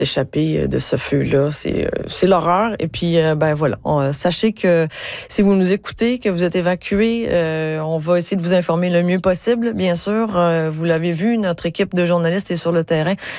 s'échapper de ce feu-là. C'est l'horreur. Et puis, voilà. Sachez que si vous nous écoutez, que vous êtes évacués, on va essayer de vous informer le mieux possible, bien sûr. Vous l'avez vu, notre équipe de journalistes est sur le terrain